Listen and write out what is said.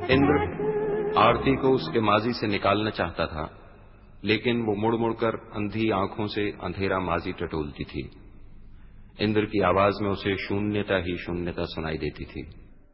इंद्र आरती को उसके माजी से निकालना चाहता था, लेकिन वो मुड़ मुड़कर अंधी आंखों से अंधेरा माजी टटोलती थी। इंद्र की आवाज में उसे शून्यता ही शून्यता सुनाई देती थी।